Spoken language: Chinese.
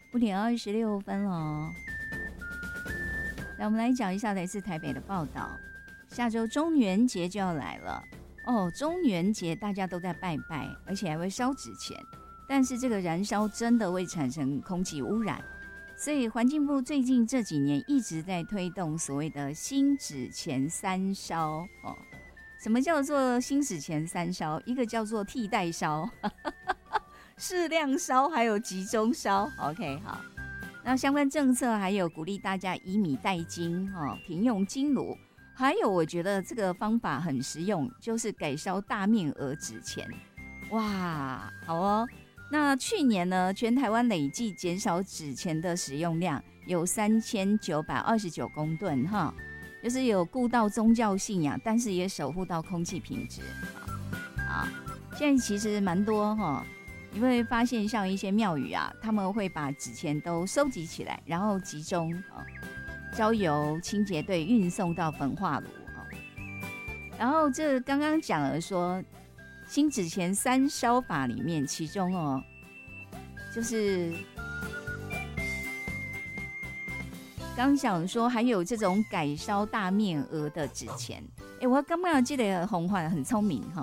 5:26了。来，我们来讲一下来自台北的报道。下周中元节就要来了哦，中元节大家都在拜拜，而且还会烧纸钱，但是这个燃烧真的会产生空气污染，所以环境部最近这几年一直在推动所谓的新纸钱三烧哦。什么叫做新纸钱三烧？一个叫做替代烧适量烧还有集中烧。 OK， 好，那相关政策还有鼓励大家以米代金，停用金炉，还有我觉得这个方法很实用，就是改烧大面额纸钱。哇，好哦。那去年呢，全台湾累计减少纸钱的使用量有3929公吨哈，就是有顾到宗教信仰，但是也守护到空气品质啊。现在其实蛮多哈，你会发现像一些庙宇啊，他们会把纸钱都收集起来，然后集中交由清洁队运送到焚化炉。然后这刚刚讲了说新纸钱三烧法里面，其中就是刚想说还有这种改烧大面额的纸钱。我刚刚记得红环很聪明